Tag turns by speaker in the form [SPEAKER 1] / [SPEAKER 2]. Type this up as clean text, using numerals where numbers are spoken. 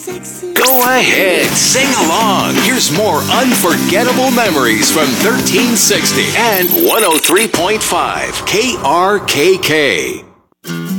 [SPEAKER 1] Go ahead, sing along. Here's more unforgettable memories from 1360 and 103.5 KRKK.